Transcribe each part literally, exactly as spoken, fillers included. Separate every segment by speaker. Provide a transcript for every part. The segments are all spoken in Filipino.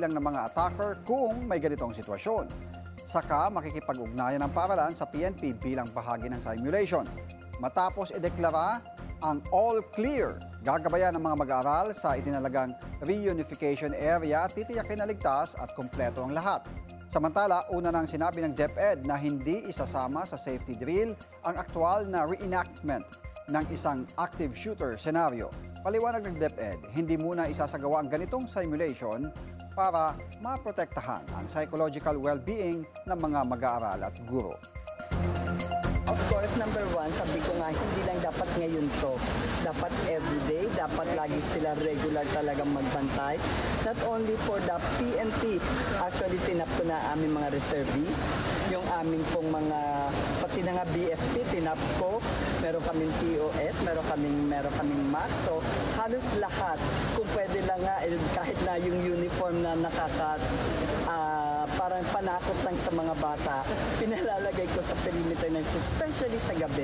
Speaker 1: bilang ng mga attacker kung may ganitong sitwasyon. Saka makikipag-ugnayan ng paaralan sa P N P bilang bahagi ng simulation. Matapos ideklara ang all clear, gagabayan ng mga mag-aaral sa itinalagang reunification area at titiyakin na ligtas at kumpleto ang lahat. Samantala, una nang sinabi ng DepEd na hindi isasama sa safety drill ang aktual na reenactment ng isang active shooter scenario. Paliwanag ng DepEd, hindi muna isasagawa ang ganitong simulation para maprotektahan ang psychological well-being ng mga mag-aaral at guro.
Speaker 2: Of course, number one, sabi ko nga, hindi lang dapat ngayon to. Dapat everyday, dapat lagi sila regular talagang magbantay. Not only for the P N P, actually tinap ko na aming mga reservists, yung aming pong mga, pati na nga B F P, tinap ko, meron kaming P O S, meron kaming, meron kaming M A C, so halos lahat, kung pwede lang nga, kahit na yung uniform na nakaka, uh, parang panakot lang sa mga bata, pinalalagay ko sa perimeter ng school, especially sa gabi.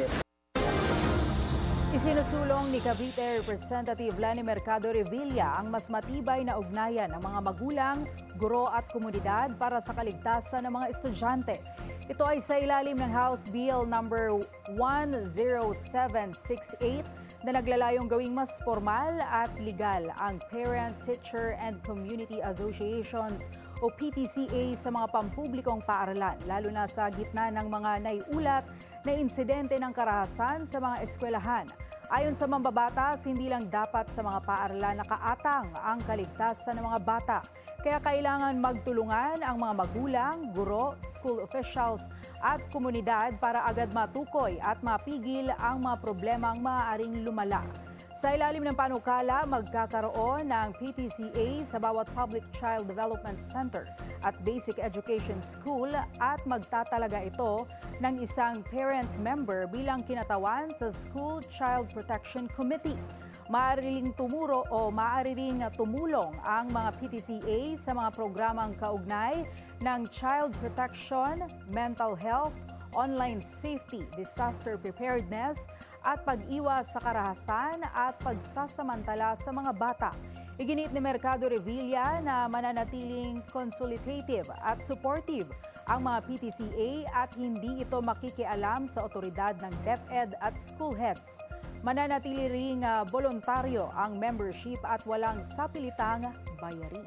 Speaker 3: Isinusulong ni Cavite Representative Lani Mercado Revilla ang mas matibay na ugnayan ng mga magulang, guro at komunidad para sa kaligtasan ng mga estudyante. Ito ay sa ilalim ng House Bill number one oh seven six eight na naglalayong gawing mas formal at legal ang Parent, Teacher and Community Associations o P T C A sa mga pampublikong paaralan, lalo na sa gitna ng mga naiulat na insidente ng karahasan sa mga eskwelahan. Ayon sa mambabatas, hindi lang dapat sa mga paaralan nakaatang ang kaligtasan ng mga bata. Kaya kailangan magtulungan ang mga magulang, guro, school officials at komunidad para agad matukoy at mapigil ang mga problemang maaaring lumala. Sa ilalim ng panukala, magkakaroon ng P T C A sa bawat Public Child Development Center at Basic Education School at magtatalaga ito ng isang parent member bilang kinatawan sa School Child Protection Committee. Maaari ring tumuro o maaari ring tumulong ang mga P T C A sa mga programang kaugnay ng child protection, mental health, online safety, disaster preparedness at pag-iwas sa karahasan at pagsasamantala sa mga bata. Iginit ni Mercado Revilla na mananatiling consultative at supportive ang mga P T C A at hindi ito makikialam sa otoridad ng DepEd at school heads. Mananatili ring uh, voluntaryo ang membership at walang sapilitang bayarin.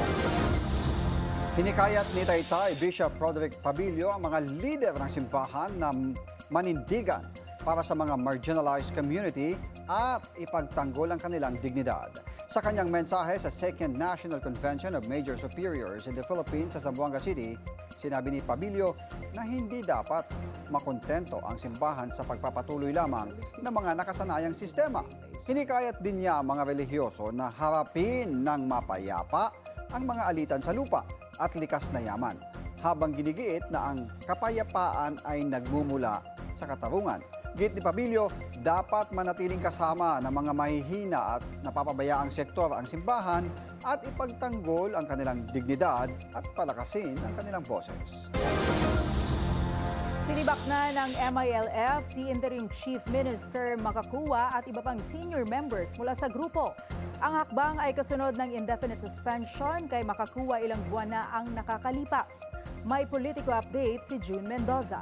Speaker 1: Hinikayat ni Taytay Bishop Roderick Pabilio ang mga leader ng simbahan na manindigan para sa mga marginalized community at ipagtanggol ang kanilang dignidad. Sa kanyang mensahe sa Second National Convention of Major Superiors in the Philippines sa Zamboanga City, sinabi ni Pabilio na hindi dapat makontento ang simbahan sa pagpapatuloy lamang ng mga nakasanayang sistema. Hinikayat din niya ang mga relihiyoso na harapin ng mapayapa ang mga alitan sa lupa at likas na yaman, habang ginigiit na ang kapayapaan ay nagmumula sa katarungan. Giit ni Pabilio, dapat manatiling kasama ng mga mahihina at napapabayaang sektor ang simbahan at ipagtanggol ang kanilang dignidad at palakasin ang kanilang boses.
Speaker 3: Sinibak na ng M I L F si Interim Chief Minister Makakuwa at iba pang senior members mula sa grupo. Ang hakbang ay kasunod ng indefinite suspension kay Makakuwa ilang buwan na ang nakakalipas. May politiko update si June Mendoza.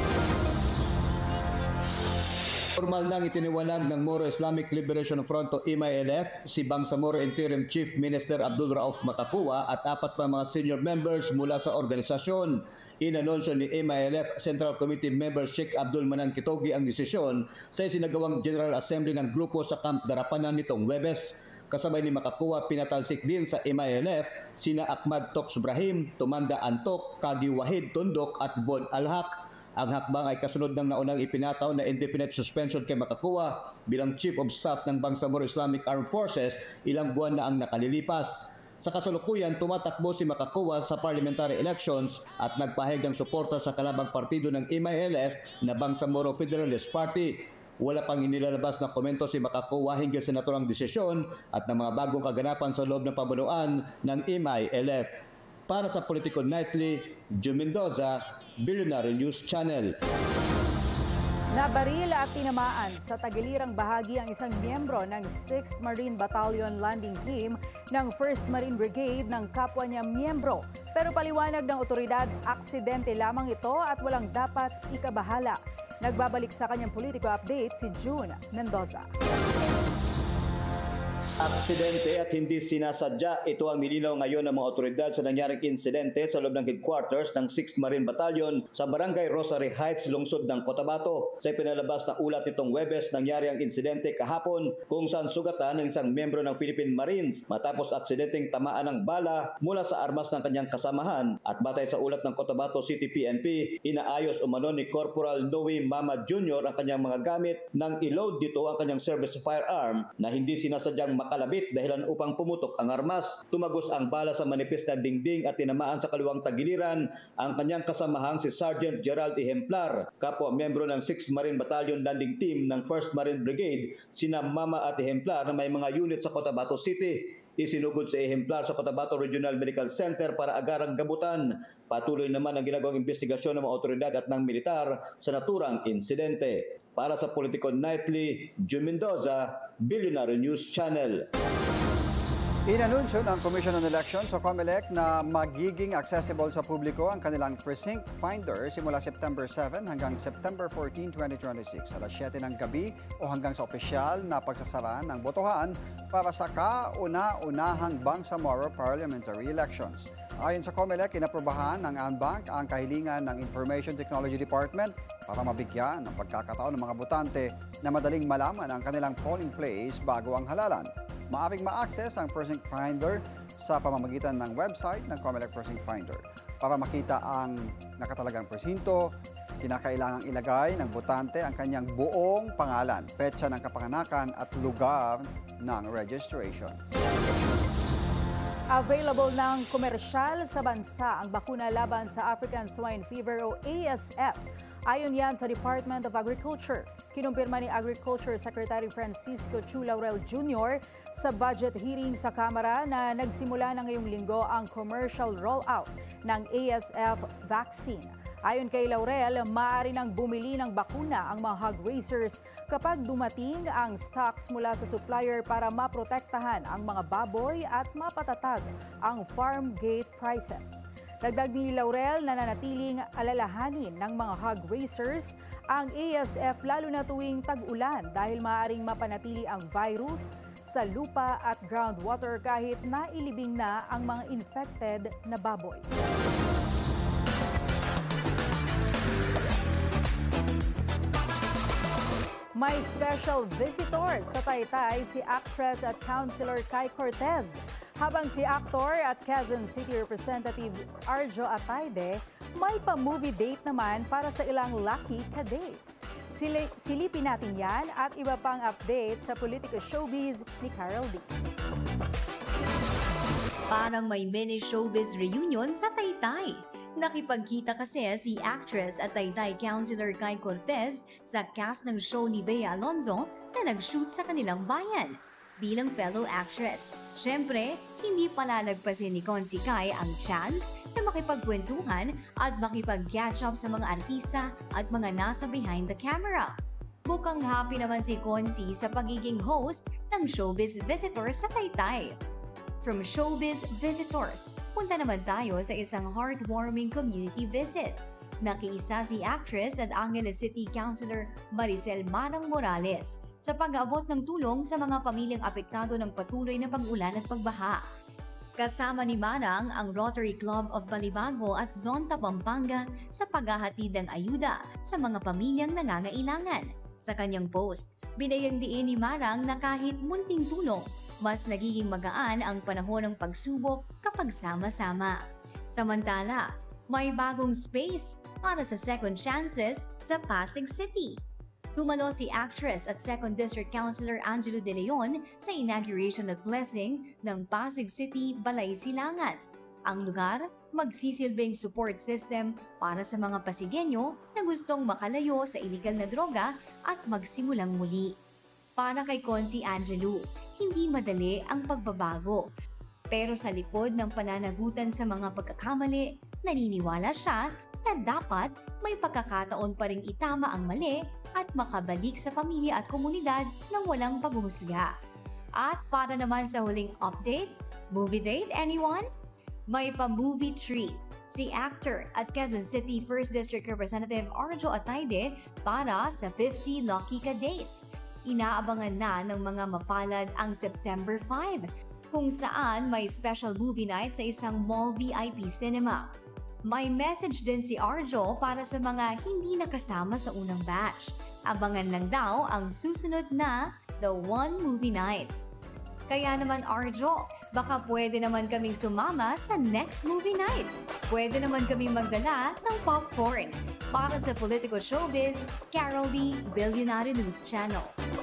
Speaker 4: Formal nang itiniwanag ng Moro Islamic Liberation Front o M I L F si Bangsamoro Interim Chief Minister Abdul Rauf Makakuwa at apat pa mga senior members mula sa organisasyon. Inanunsyo ni M I L F Central Committee Member Sheikh Abdul Manan Kitogi ang desisyon sa isinagawang General Assembly ng grupo sa Camp Darapanan nitong Huwebes. Kasabay ni Makakuwa, pinatalsik din sa M I L F sina Ahmad Toks Ibrahim, Tumanda Antok, Kagi Wahid Tundok at Von Alhaq. Ang hakbang ay kasunod ng naunang ipinataw na indefinite suspension kay Makakuwa bilang Chief of Staff ng Bangsamoro Islamic Armed Forces ilang buwan na ang nakalilipas. Sa kasalukuyan, tumatakbo si Makakuwa sa parliamentary elections at nagpahayag ng suporta sa kalabang partido ng M I L F na Bangsamoro Federalist Party. Wala pang inilalabas na komento si Makakuwa hinggil sa naturang desisyon at ng mga bagong kaganapan sa loob ng pamunuan ng M I L F. Para sa Politico Nightly, June Mendoza, Billionaire News Channel.
Speaker 3: Nabaril at tinamaan sa tagilirang bahagi ang isang miyembro ng sixth Marine Battalion Landing Team ng first Marine Brigade ng kapwa niya miyembro. Pero paliwanag ng otoridad, aksidente lamang ito at walang dapat ikabahala. Nagbabalik sa kanyang politiko update si June Mendoza.
Speaker 4: Aksidente at hindi sinasadya. Ito ang nilinaw ngayon ng mga otoridad sa nangyaring insidente sa loob ng headquarters ng sixth Marine Battalion sa Barangay Rosary Heights, lungsod ng Cotabato. Sa ipinalabas na ulat nitong Huwebes, nangyari ang insidente kahapon kung saan sugatan ng isang miyembro ng Philippine Marines matapos aksidenteng tamaan ng bala mula sa armas ng kanyang kasamahan. At batay sa ulat ng Cotabato City P N P, inaayos umano ni Corporal Noe Mama Junior ang kanyang mga gamit nang i-load dito ang kanyang service firearm na hindi sinasadyang makalabit dahilan upang pumutok ang armas. Tumagos ang bala sa manipis na dingding at tinamaan sa kaliwang tagiliran ang kanyang kasamahang si Sergeant Gerald Ejemplar, kapwa miyembro ng sixth Marine Battalion Landing Team ng first Marine Brigade, sina Mama at Ejemplar na may mga unit sa Cotabato City. Isinugod sa Ejemplar sa Cotabato Regional Medical Center para agarang gamutan. Patuloy naman ang ginagawang investigasyon ng mga otoridad at ng militar sa naturang insidente. Para sa Politico Nightly, June Mendoza, Billionaire News Channel.
Speaker 1: Inanunsyo ng Commission on Elections o COMELEC na magiging accessible sa publiko ang kanilang precinct finder simula September seven hanggang September fourteen, twenty twenty-six, alas siyete ng gabi o hanggang sa opisyal na pagsasara ng botohan para sa kauna-unahang Bangsamoro Parliamentary Elections. Ayon sa COMELEC, inaprobahan ng ANBank ang kahilingan ng Information Technology Department para mabigyan ng pagkakataon ng mga botante na madaling malaman ang kanilang polling place bago ang halalan. Maaring ma-access ang Precinct Finder sa pamamagitan ng website ng COMELEC Precinct Finder. Para makita ang nakatalagang presinto, kinakailangang ilagay ng botante ang kanyang buong pangalan, petsa ng kapanganakan at lugar ng registration.
Speaker 3: Available ng komersyal sa bansa ang bakuna laban sa African Swine Fever o A S F. Ayon yan sa Department of Agriculture. Kinumpirma ni Agriculture Secretary Francisco Chu Laurel Junior sa budget hearing sa Kamara na nagsimula na ngayong linggo ang commercial rollout ng A S F vaccine. Ayon kay Laurel, maaari nang bumili ng bakuna ang mga hog raisers kapag dumating ang stocks mula sa supplier para maprotektahan ang mga baboy at mapatatag ang farm gate prices. Dagdag ni Laurel na nanatiling alalahanin ng mga hog raisers ang A S F lalo na tuwing tag-ulan dahil maaaring mapanatili ang virus sa lupa at groundwater kahit nailibing na ang mga infected na baboy. May special visitor sa Taytay si actress at councilor Kai Cortez. Habang si actor at Quezon City Representative Arjo Atayde may pa-movie date naman para sa ilang lucky ka-dates. Sili- silipin natin yan at iba pang update sa Politico Showbiz ni Carol D.
Speaker 5: Parang may mini showbiz reunion sa Taytay. Nakipagkita kasi si actress at Taytay Councilor Kai Cortez sa cast ng show ni Bea Alonzo na nag-shoot sa kanilang bayan. Bilang fellow actress, syempre, hindi palalagpasin ni Consi Kai ang chance na makipagkwentuhan at makipag-catch up sa mga artista at mga nasa behind the camera. Mukhang happy naman si Consi sa pagiging host ng Showbiz Visitor sa Taytay. From Showbiz Visitors, punta naman tayo sa isang heartwarming community visit. Nakiisa si actress at Angeles City Councilor Maricel Marang Morales sa pag-aabot ng tulong sa mga pamilyang apektado ng patuloy na pag-ulan at pagbaha. Kasama ni Marang ang Rotary Club of Balibago at Zonta Pampanga sa paghahatid ng ayuda sa mga pamilyang nangangailangan. Sa kanyang post, binayang diin ni Marang na kahit munting tulong, mas nagiging magaan ang panahon ng pagsubok kapag sama-sama. Samantala, may bagong space para sa second chances sa Pasig City. Dumalo si actress at second District Councilor Angelo De Leon sa inauguration at blessing ng Pasig City Balay Silangan. Ang lugar, magsisilbing support system para sa mga Pasigenyo na gustong makalayo sa iligal na droga at magsimulang muli. Para kay Consi Angelo, hindi madali ang pagbabago. Pero sa likod ng pananagutan sa mga pagkakamali, naniniwala siya na dapat may pagkakataon pa ring itama ang mali at makabalik sa pamilya at komunidad ng walang paghuhusga. At para naman sa huling update, movie date anyone? May pa-movie treat si actor at Quezon City first District Representative Arjo Atayde para sa fifty Lucky Ka Dates. Inaabangan na ng mga mapalad ang September five, kung saan may special movie night sa isang mall V I P cinema. May message din si Arjo para sa mga hindi nakasama sa unang batch. Abangan lang daw ang susunod na The One Movie Nights. Kaya naman Arjo, baka pwede naman kaming sumama sa next movie night. Pwede naman kaming magdala ng popcorn. Para sa Politico Showbiz, Carol D, Billionaire News Channel.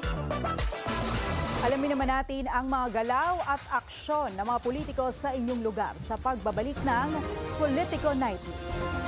Speaker 3: Alamin naman natin ang mga galaw at aksyon ng mga politiko sa inyong lugar sa pagbabalik ng Politico Night.